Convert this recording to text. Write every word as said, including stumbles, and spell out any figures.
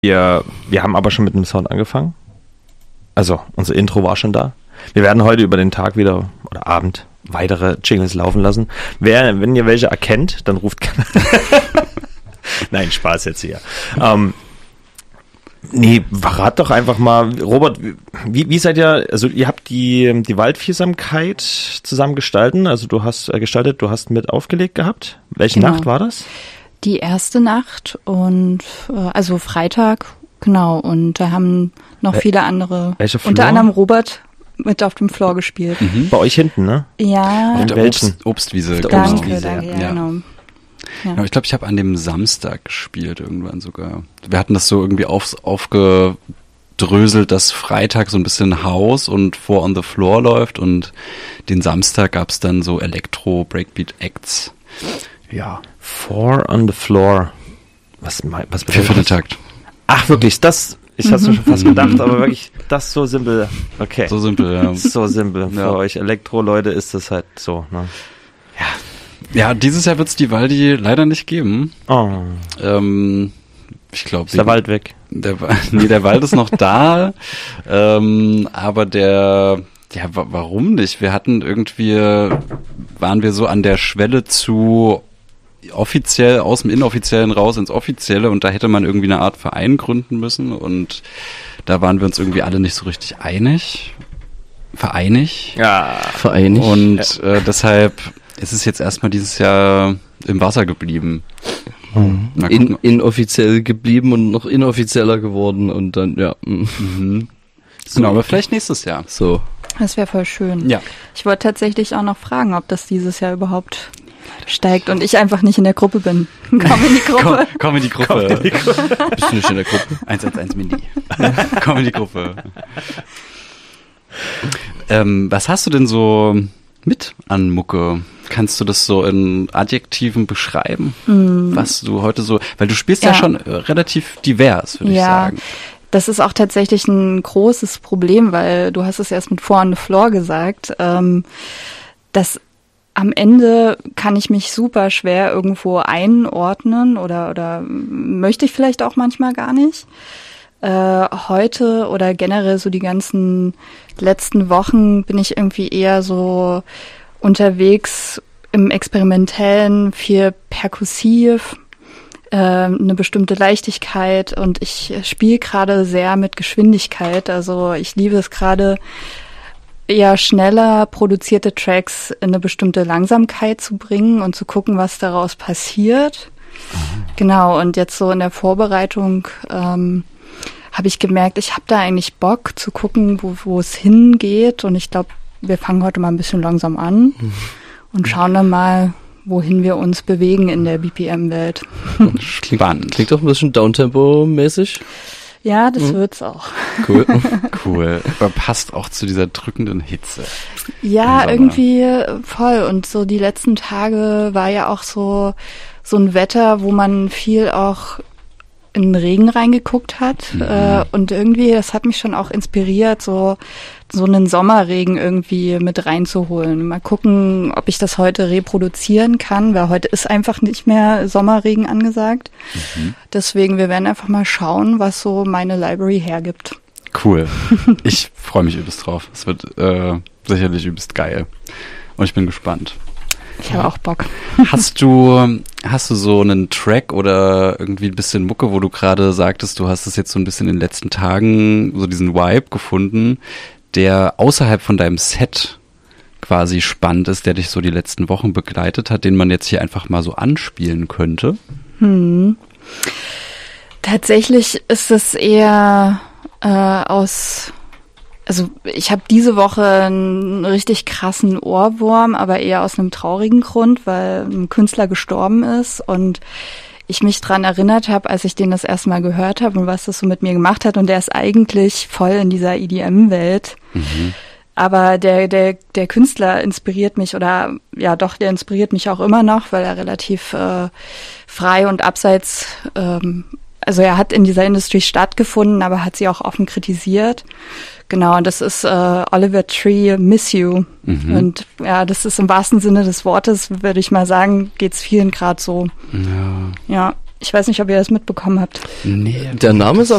Wir, wir haben aber schon mit einem Sound angefangen. Also, unser Intro war schon da. Wir werden heute über den Tag wieder oder Abend weitere Jingles laufen lassen. Wer, wenn ihr welche erkennt, dann ruft gerne. Nein, Spaß jetzt hier. Ähm, nee, verrat doch einfach mal, Robert, wie, wie seid ihr, also ihr habt die, die Waldviersamkeit zusammen gestalten, also du hast äh, gestaltet, du hast mit aufgelegt gehabt. Welche Genau. Nacht war das? Die erste Nacht und äh, also Freitag, genau, und da haben noch Wel- viele andere, welche Floor? unter anderem Robert mit auf dem Floor gespielt. Mhm. Bei euch hinten, ne? Ja, Auf Auf der der welchen? Obst, Obstwiese. Auf der danke, Obstwiese, danke, ja, ja. genau. Ja. Genau, ich glaube, ich habe an dem Samstag gespielt irgendwann sogar. Wir hatten das so irgendwie auf, aufgedröselt, dass Freitag so ein bisschen House und Four on the Floor läuft und den Samstag gab's dann so Elektro-Breakbeat-Acts. Ja, Four on the floor. Was, mei- was vier bedeutet das? Vierteltakt. Ach, wirklich, das, ich hab's mir schon fast gedacht, aber wirklich, das ist so simpel. Okay. So simpel, ja. So simpel. Für Ja. euch Elektro-Leute ist das halt so, ne? Ja, dieses Jahr wird's die Waldi leider nicht geben. Oh, Ähm, ich glaube, ist der Wald weg. Der, Wa- nee, der Wald ist noch da, ähm, aber der, ja, wa- warum nicht? Wir hatten irgendwie, waren wir so an der Schwelle zu offiziell aus dem Inoffiziellen raus ins Offizielle und da hätte man irgendwie eine Art Verein gründen müssen und da waren wir uns irgendwie alle nicht so richtig einig, vereinig Ja. Vereinigt. und äh, deshalb ist es jetzt erstmal dieses Jahr im Wasser geblieben. Mal In, gucken. inoffiziell geblieben und noch inoffizieller geworden und dann, ja, mm, Mhm. Genau, aber vielleicht nächstes Jahr. so. Das wäre voll schön. Ja. Ich wollte tatsächlich auch noch fragen, ob das dieses Jahr überhaupt steigt und ich einfach nicht in der Gruppe bin. Komm in die Komm, Gruppe. komm in die Gruppe. Bist du nicht in der Gruppe? eins eins eins Mini. Komm in die Gruppe. ähm, was hast du denn so mit an Mucke? Kannst du das so in Adjektiven beschreiben? Was du heute so, weil du spielst ja, Ja. schon äh, relativ divers, würde ich Ja. sagen. Das ist auch tatsächlich ein großes Problem, weil du hast es erst mit Four on the Floor gesagt, ähm, dass am Ende kann ich mich super schwer irgendwo einordnen oder, oder möchte ich vielleicht auch manchmal gar nicht. Äh, heute oder generell so die ganzen letzten Wochen bin ich irgendwie eher so unterwegs im Experimentellen, viel perkussiv, äh, eine bestimmte Leichtigkeit und ich spiele gerade sehr mit Geschwindigkeit. Also ich liebe es gerade, eher schneller produzierte Tracks in eine bestimmte Langsamkeit zu bringen und zu gucken, was daraus passiert. Genau, und jetzt so in der Vorbereitung ähm, habe ich gemerkt, ich habe da eigentlich Bock zu gucken, wo, wo es hingeht. Und ich glaube, wir fangen heute mal ein bisschen langsam an und schauen dann mal, wohin wir uns bewegen in der B P M-Welt. Spannend. Klingt doch ein bisschen Downtempo-mäßig. Ja, das wird's auch. Cool. Cool. Aber passt auch zu dieser drückenden Hitze. Ja, Im Sommer. irgendwie voll. Und so die letzten Tage war ja auch so, so ein Wetter, wo man viel auch in den Regen reingeguckt hat. Mhm. Äh, und irgendwie, das hat mich schon auch inspiriert, so, so einen Sommerregen irgendwie mit reinzuholen. Mal gucken, ob ich das heute reproduzieren kann, weil heute ist einfach nicht mehr Sommerregen angesagt. Mhm. Deswegen, wir werden einfach mal schauen, was so meine Library hergibt. Cool. Ich freue mich übelst drauf. Es wird äh, sicherlich übelst geil. Und ich bin gespannt. Ich habe auch Bock. Hast du, hast du so einen Track oder irgendwie ein bisschen Mucke, wo du gerade sagtest, du hast es jetzt so ein bisschen in den letzten Tagen, so diesen Vibe gefunden, der außerhalb von deinem Set quasi spannend ist, der dich so die letzten Wochen begleitet hat, den man jetzt hier einfach mal so anspielen könnte? Hm. Tatsächlich ist es eher äh, aus, also ich habe diese Woche einen richtig krassen Ohrwurm, aber eher aus einem traurigen Grund, weil ein Künstler gestorben ist und ich mich dran erinnert habe, als ich den das erste Mal gehört habe und was das so mit mir gemacht hat. Und der ist eigentlich voll in dieser E D M-Welt. Mhm. Aber der, der, der Künstler inspiriert mich oder ja doch, der inspiriert mich auch immer noch, weil er relativ äh, frei und abseits, ähm, also er hat in dieser Industrie stattgefunden, aber hat sie auch offen kritisiert. Genau, und das ist äh, Oliver Tree, Miss You. Mhm. Und ja, das ist im wahrsten Sinne des Wortes, würde ich mal sagen, geht's vielen gerade so. Ja. Ja, ich weiß nicht, ob ihr das mitbekommen habt. Nee. Der Name ist auf